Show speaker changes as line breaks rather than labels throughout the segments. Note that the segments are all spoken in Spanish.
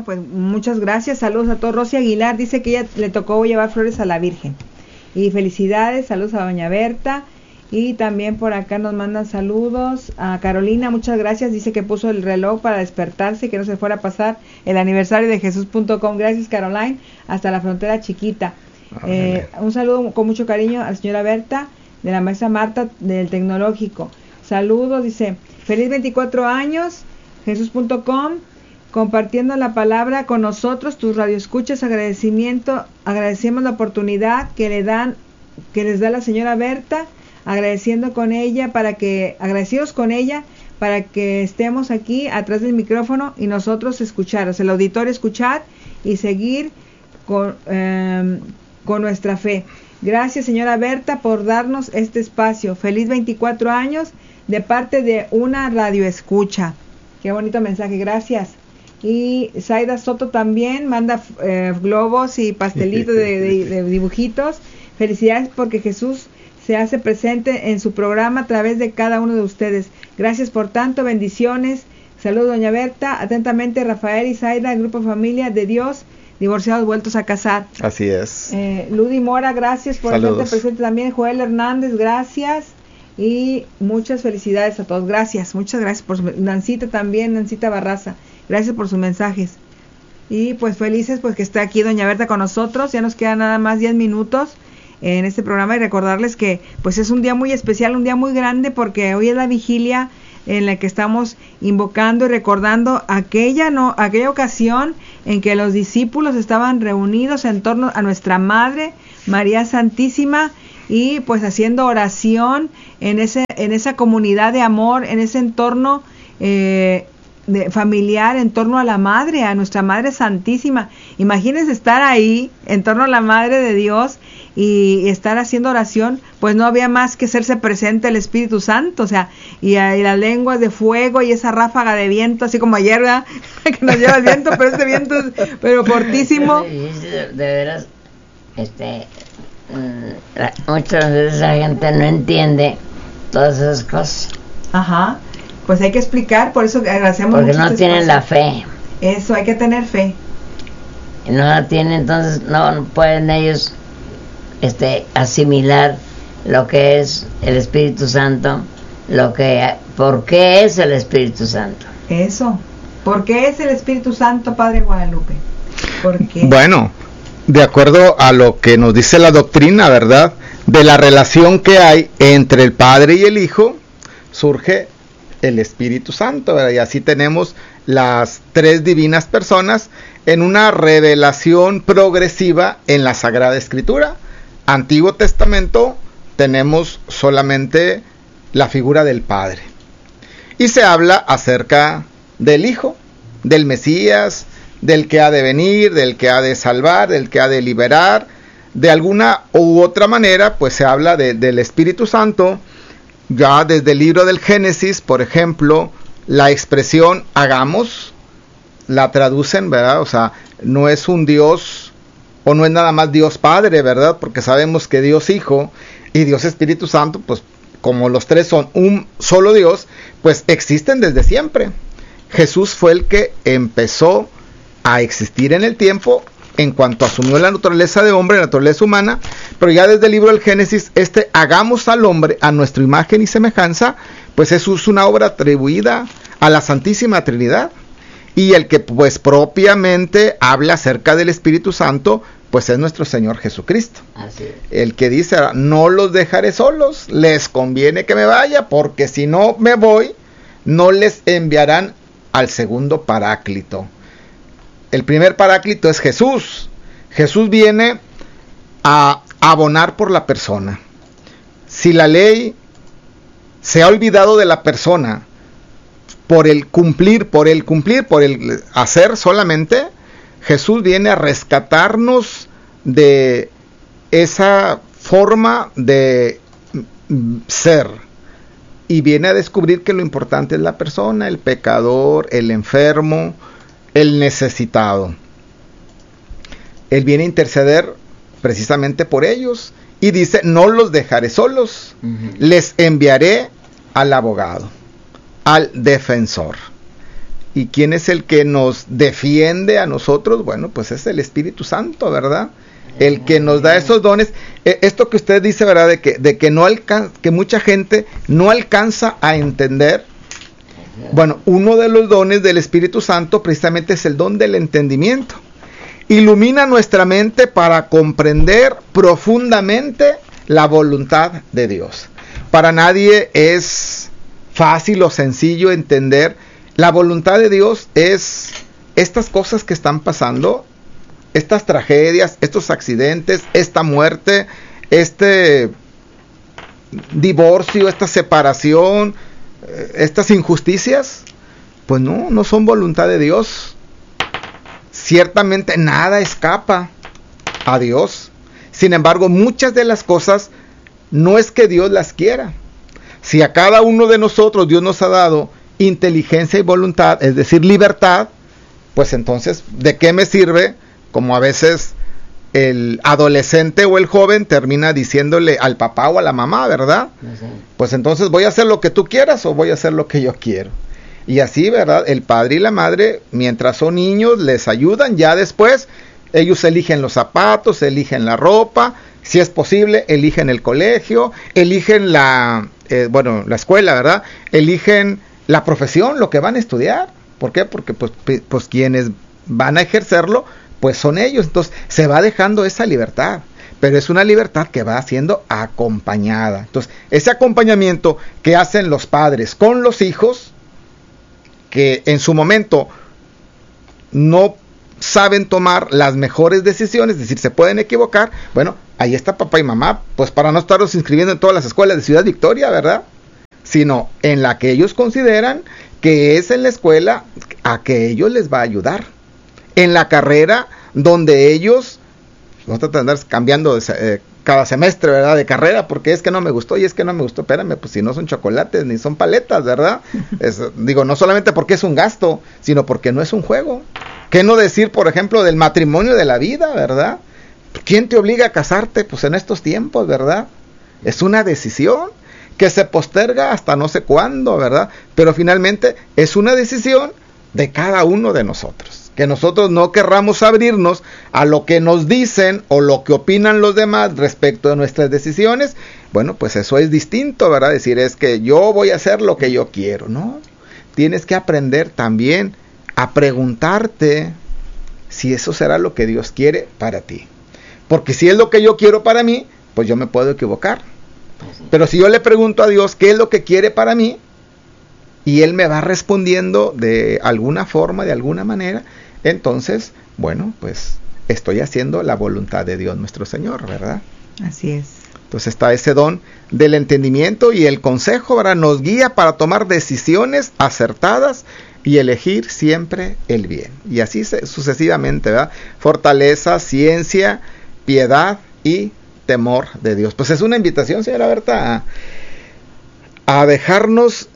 pues muchas gracias, saludos a todos. Rosy Aguilar dice que ella le tocó llevar flores a la Virgen. Y felicidades, saludos a doña Berta. Y también por acá nos mandan saludos a Carolina, muchas gracias, dice que puso el reloj para despertarse, que no se fuera a pasar el aniversario de Jesús.com. Gracias, Caroline, hasta la frontera chiquita. Un saludo con mucho cariño a la señora Berta, de la maestra Marta del Tecnológico. Saludos, dice, feliz 24 años, Jesús.com, compartiendo la palabra con nosotros, tus radioescuchas, agradecemos la oportunidad que les da la señora Berta, agradecidos con ella para que estemos aquí atrás del micrófono y nosotros escuchar, o sea, el auditorio escuchar y seguir con nuestra fe. Gracias, señora Berta, por darnos este espacio. Feliz 24 años de parte de una radioescucha. Qué bonito mensaje, gracias. Y Zaida Soto también manda globos y pastelitos de dibujitos. Felicidades porque Jesús se hace presente en su programa a través de cada uno de ustedes. Gracias por tanto, bendiciones. Saludos, doña Berta. Atentamente, Rafael y Zaida, el Grupo Familia de Dios, divorciados vueltos a casar.
Así es.
Ludi Mora, gracias por
Saludos.
hacerte presente también. Joel Hernández, gracias. Y muchas felicidades a todos. Gracias, muchas gracias por Nancita también, Nancita Barraza. Gracias por sus mensajes. Y pues felices pues que está aquí doña Berta con nosotros. Ya nos quedan nada más 10 minutos en este programa y recordarles que pues es un día muy especial, un día muy grande porque hoy es la vigilia en la que estamos invocando y recordando aquella ocasión en que los discípulos estaban reunidos en torno a nuestra Madre María Santísima y pues haciendo oración en esa comunidad de amor, en ese entorno familiar, en torno a la Madre, a nuestra Madre Santísima. Imagínense estar ahí en torno a la Madre de Dios y estar haciendo oración, pues no había más que hacerse presente el Espíritu Santo, o sea, y las lenguas de fuego y esa ráfaga de viento, así como ayer, ¿verdad? Que nos lleva el viento, pero este viento es pero fortísimo.
De veras, muchas veces la gente no entiende todas esas cosas.
Ajá, pues hay que explicar, por eso agradecemos
porque
mucho
no tienen la fe.
Eso, hay que tener fe.
Y no la tienen, entonces no pueden ellos asimilar lo que es el Espíritu Santo, por qué es el Espíritu Santo.
Eso, ¿por qué es el Espíritu Santo, Padre Guadalupe? ¿Por qué?
Bueno, de acuerdo a lo que nos dice la doctrina, ¿verdad? De la relación que hay entre el Padre y el Hijo, surge el Espíritu Santo, ¿verdad? Y así tenemos las tres divinas personas en una revelación progresiva en la Sagrada Escritura. Antiguo Testamento tenemos solamente la figura del Padre y se habla acerca del Hijo, del Mesías, del que ha de venir, del que ha de salvar, del que ha de liberar. De alguna u otra manera pues se habla del Espíritu Santo. Ya desde el libro del Génesis, por ejemplo, la expresión hagamos la traducen, ¿verdad? O sea, no es un Dios o no es nada más Dios Padre, ¿verdad? Porque sabemos que Dios Hijo y Dios Espíritu Santo, pues como los tres son un solo Dios, pues existen desde siempre. Jesús fue el que empezó a existir en el tiempo en cuanto asumió la naturaleza de hombre, la naturaleza humana, pero ya desde el libro del Génesis, hagamos al hombre a nuestra imagen y semejanza, pues eso es una obra atribuida a la Santísima Trinidad. Y el que pues propiamente habla acerca del Espíritu Santo, pues es nuestro Señor Jesucristo.
Así es.
El que dice, no los dejaré solos, les conviene que me vaya, porque si no me voy, no les enviarán al segundo Paráclito. El primer Paráclito es Jesús. Jesús viene a abonar por la persona. Si la ley se ha olvidado de la persona por el cumplir, por el hacer solamente, Jesús viene a rescatarnos de esa forma de ser y viene a descubrir que lo importante es la persona, el pecador, el enfermo, el necesitado. Él viene a interceder precisamente por ellos y dice, no los dejaré solos, les enviaré al abogado, al defensor. ¿Y quién es el que nos defiende a nosotros? Bueno, pues es el Espíritu Santo, ¿verdad? El que nos da esos dones. Esto que usted dice, ¿verdad? De que no que mucha gente no alcanza a entender. Bueno, uno de los dones del Espíritu Santo precisamente es el don del entendimiento. Ilumina nuestra mente para comprender profundamente la voluntad de Dios. Para nadie es fácil o sencillo entender. La voluntad de Dios es estas cosas que están pasando, estas tragedias, estos accidentes, esta muerte, este divorcio, esta separación, estas injusticias. Pues no son voluntad de Dios. Ciertamente nada escapa a Dios. Sin embargo, muchas de las cosas no es que Dios las quiera. Si a cada uno de nosotros Dios nos ha dado inteligencia y voluntad, es decir, libertad, pues entonces, ¿de qué me sirve? Como a veces el adolescente o el joven termina diciéndole al papá o a la mamá, ¿verdad? Pues entonces, ¿voy a hacer lo que tú quieras o voy a hacer lo que yo quiero? Y así, ¿verdad? El padre y la madre, mientras son niños, les ayudan. Ya después, ellos eligen los zapatos, eligen la ropa. Si es posible, eligen el colegio, eligen la escuela, ¿verdad? Eligen la profesión, lo que van a estudiar. ¿Por qué? Porque pues quienes van a ejercerlo, pues son ellos. Entonces, se va dejando esa libertad. Pero es una libertad que va siendo acompañada. Entonces, ese acompañamiento que hacen los padres con los hijos, que en su momento no saben tomar las mejores decisiones, es decir, se pueden equivocar, bueno, ahí está papá y mamá, pues para no estarlos inscribiendo en todas las escuelas de Ciudad Victoria, ¿verdad? Sino en la que ellos consideran que es en la escuela a que ellos les va a ayudar, en la carrera donde ellos no tratan de andar cambiando cada semestre, ¿verdad? De carrera, porque es que no me gustó y es que no me gustó. Espérame, pues si no son chocolates ni son paletas, ¿verdad? Digo, no solamente porque es un gasto, sino porque no es un juego. ¿Qué no decir, por ejemplo, del matrimonio de la vida, ¿verdad? ¿Quién te obliga a casarte? Pues en estos tiempos, ¿verdad? Es una decisión que se posterga hasta no sé cuándo, ¿verdad? Pero finalmente es una decisión de cada uno de nosotros. Que nosotros no querramos abrirnos a lo que nos dicen o lo que opinan los demás respecto de nuestras decisiones, bueno, pues eso es distinto, ¿verdad? Decir, es que yo voy a hacer lo que yo quiero, ¿no? Tienes que aprender también a preguntarte si eso será lo que Dios quiere para ti. Porque si es lo que yo quiero para mí, pues yo me puedo equivocar. Pero si yo le pregunto a Dios qué es lo que quiere para mí, y Él me va respondiendo de alguna forma, de alguna manera, entonces, bueno, pues estoy haciendo la voluntad de Dios nuestro Señor, ¿verdad?
Así es.
Entonces está ese don del entendimiento y el consejo, ¿verdad? Nos guía para tomar decisiones acertadas y elegir siempre el bien. Y así sucesivamente, ¿verdad? Fortaleza, ciencia, piedad y temor de Dios. Pues es una invitación, señora Berta, a dejarnos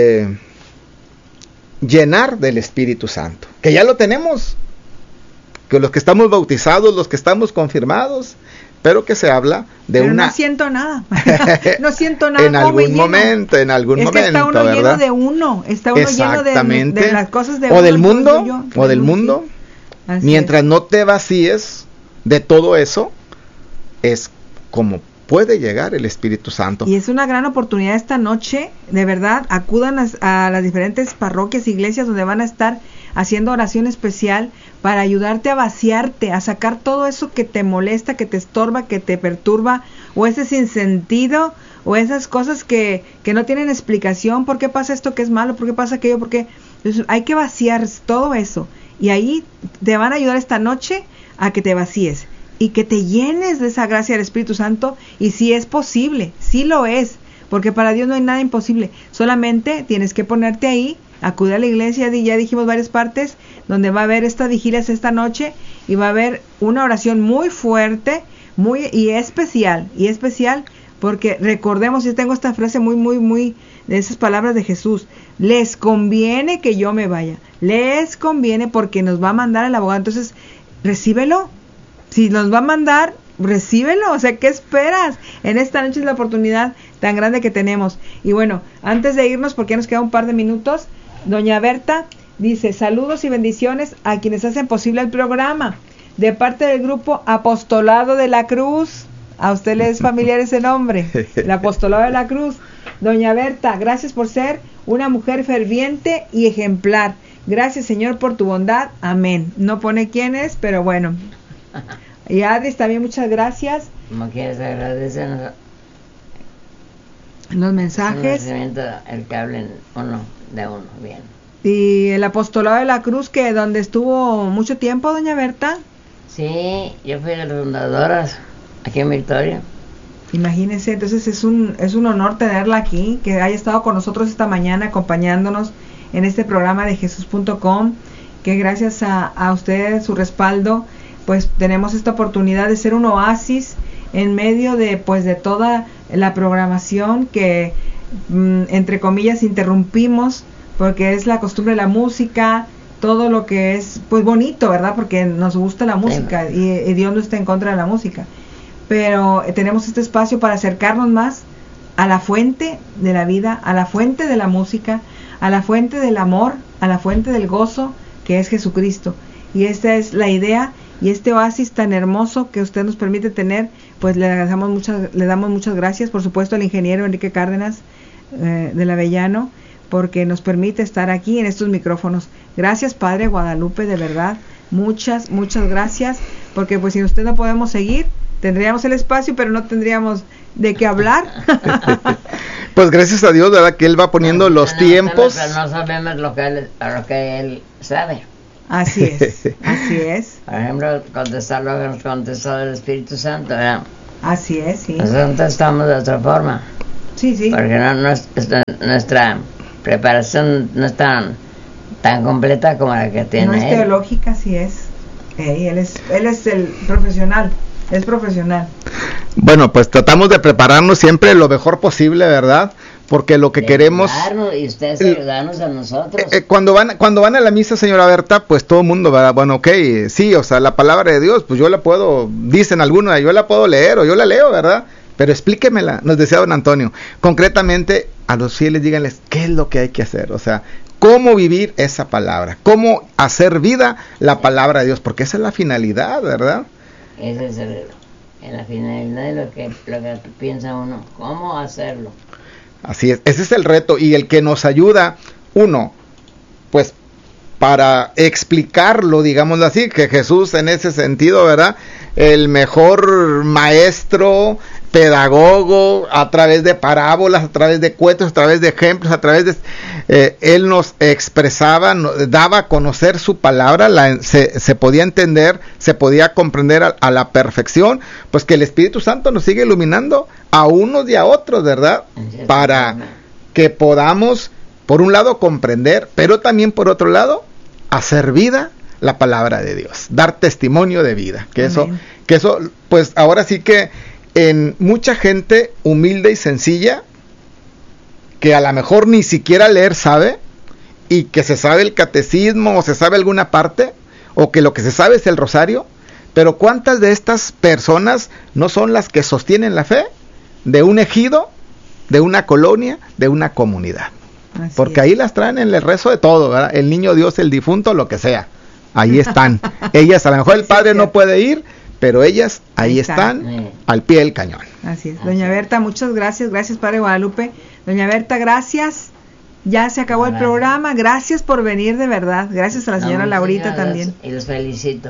llenar del Espíritu Santo, que ya lo tenemos, que los que estamos bautizados, los que estamos confirmados, pero que se habla de
pero
una...
no siento nada, no siento nada.
En algún momento,
está uno
¿verdad?
lleno de uno, está uno lleno de las cosas de
o
uno,
del mundo,
o
del mundo.
Así
Mientras
es.
no te vacíes de todo eso, es como puede llegar el Espíritu Santo.
Y es una gran oportunidad esta noche, de verdad, acudan a las diferentes parroquias, iglesias donde van a estar haciendo oración especial para ayudarte a vaciarte, a sacar todo eso que te molesta, que te estorba, que te perturba, o ese sinsentido, o esas cosas que no tienen explicación. ¿Por qué pasa esto que es malo? ¿Por qué pasa aquello? Porque hay que vaciar todo eso, y ahí te van a ayudar esta noche a que te vacíes y que te llenes de esa gracia del Espíritu Santo. Y si es posible, sí lo es, porque para Dios no hay nada imposible. Solamente tienes que ponerte ahí, acude a la iglesia, ya dijimos varias partes, donde va a haber estas vigilias esta noche, y va a haber una oración muy fuerte, y especial, porque recordemos, yo tengo esta frase muy de esas palabras de Jesús: les conviene que yo me vaya, les conviene, porque nos va a mandar el abogado. Entonces, recíbelo. Si nos va a mandar, recíbelo. O sea, ¿qué esperas? En esta noche es la oportunidad tan grande que tenemos. Y bueno, antes de irnos, porque ya nos queda un par de minutos, doña Berta, Dice, saludos y bendiciones a quienes hacen posible el programa. De parte del grupo Apostolado de la Cruz. A usted le es familiar ese nombre. El Apostolado de la Cruz. Doña Berta, gracias por ser una mujer ferviente y ejemplar. Gracias, Señor, por tu bondad. Amén. No pone quién es, pero bueno. Y Adris también, muchas gracias.
Como quieres agradecer
los mensajes.
El que hablen uno de uno, bien.
Y el Apostolado de la Cruz, que donde estuvo mucho tiempo, doña Berta.
Sí, yo fui de las fundadoras aquí en Victoria.
Imagínense, entonces es un honor tenerla aquí, que haya estado con nosotros esta mañana acompañándonos en este programa de Jesus.com, que gracias a ustedes, su respaldo, pues tenemos esta oportunidad de ser un oasis en medio de pues de toda la programación que entre comillas interrumpimos, porque es la costumbre de la música, todo lo que es pues bonito, ¿verdad? Porque nos gusta la música y Dios no está en contra de la música, pero tenemos este espacio para acercarnos más a la fuente de la vida, a la fuente de la música, a la fuente del amor, a la fuente del gozo, que es Jesucristo. Y esta es la idea y este oasis tan hermoso que usted nos permite tener, pues le damos muchas gracias, por supuesto al ingeniero Enrique Cárdenas del Avellano, porque nos permite estar aquí en estos micrófonos. Gracias, Padre Guadalupe, de verdad, muchas gracias, porque pues sin usted no podemos seguir, tendríamos el espacio, pero no tendríamos de qué hablar.
Pues gracias a Dios, ¿verdad? Que Él va poniendo los tiempos.
Pero no sabemos lo que él sabe.
Así es, así es.
Por ejemplo, contestar lo que nos contestó el Espíritu Santo, ¿verdad?
Así es, sí.
Nosotros contestamos de otra forma.
Sí.
Porque nuestra preparación no es tan completa como la que tiene
no es
él.
Teológica, sí es. Él es el profesional, es profesional.
Bueno, pues tratamos de prepararnos siempre lo mejor posible, ¿verdad? Porque lo que queremos...
Y ustedes ayudarnos a nosotros.
Cuando van a la misa, señora Berta, pues todo el mundo, ¿verdad? Bueno, ok, sí, o sea, la palabra de Dios, pues yo la puedo, dicen algunos, yo la puedo leer o yo la leo, ¿verdad? Pero explíquemela, nos decía don Antonio. Concretamente, a los fieles díganles qué es lo que hay que hacer, o sea, cómo vivir esa palabra, cómo hacer vida la palabra de Dios, porque esa es la finalidad, ¿verdad?
Ese es la finalidad de lo que piensa uno, cómo hacerlo.
Así es, ese es el reto y el que nos ayuda, uno, pues para explicarlo, digámoslo así, que Jesús en ese sentido, ¿verdad? El mejor maestro, pedagogo, a través de parábolas, a través de cuentos, a través de ejemplos, a través de... él nos expresaba, daba a conocer su palabra, se podía entender, se podía comprender a la perfección, pues que el Espíritu Santo nos sigue iluminando a unos y a otros, ¿verdad? Para que podamos, por un lado, comprender, pero también por otro lado, hacer vida la palabra de Dios, dar testimonio de vida, que eso, pues ahora sí que en mucha gente humilde y sencilla, que a lo mejor ni siquiera leer sabe, y que se sabe el catecismo, o se sabe alguna parte, o que lo que se sabe es el rosario, pero ¿cuántas de estas personas no son las que sostienen la fe de un ejido, de una colonia, de una comunidad? Así porque es. Ahí las traen en el rezo de todo, ¿verdad? El niño Dios, el difunto, lo que sea. Ahí están. Ellas, a lo mejor el padre no puede ir, pero ellas ahí están al pie del cañón.
Así es. Doña Berta, muchas gracias. Gracias, Padre Guadalupe. Doña Berta, gracias. Ya se acabó el programa. Gracias por venir, de verdad. Gracias a la señora Laurita también.
Y los felicito,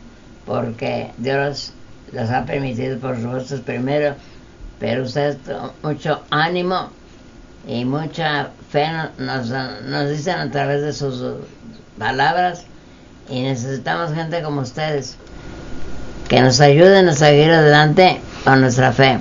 porque Dios los ha permitido por vosotros primero, pero ustedes mucho ánimo y mucha fe nos dicen a través de sus palabras, y necesitamos gente como ustedes que nos ayuden a seguir adelante con nuestra fe,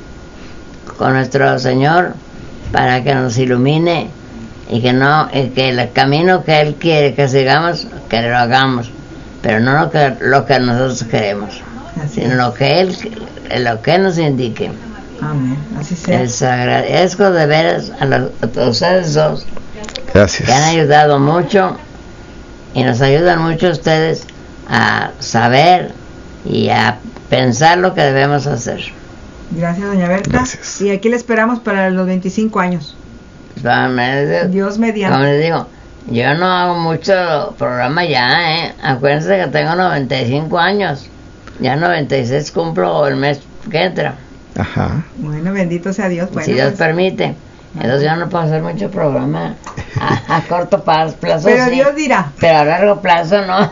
con nuestro Señor, para que nos ilumine y que el camino que Él quiere que sigamos, que lo hagamos, pero no lo que nosotros queremos, sino lo que Él nos indique.
Amén. Así sea.
Les agradezco de veras a ustedes dos.
Gracias.
Que han ayudado mucho y nos ayudan mucho ustedes a saber y a pensar lo que debemos hacer.
Gracias, doña Berta.
Gracias.
Y aquí le esperamos para los 25 años.
Dios
mediante.
Como les digo, Yo no hago mucho programa ya, Acuérdense que tengo 95 años. Ya 96 cumplo el mes que entra.
Ajá.
Bueno, bendito sea Dios. Bueno,
Si Dios
pues,
permite. Entonces yo no puedo hacer mucho programa a corto plazo.
pero
Sí,
Dios dirá.
pero a largo plazo no.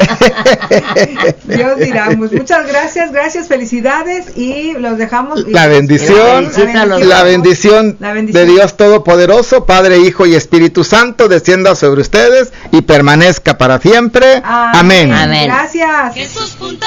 Dios dirá. Pues muchas gracias, felicidades y los dejamos.
La bendición, la bendición de Dios Todopoderoso, Padre, Hijo y Espíritu Santo, descienda sobre ustedes y permanezca para siempre. Amén.
Amén.
Gracias.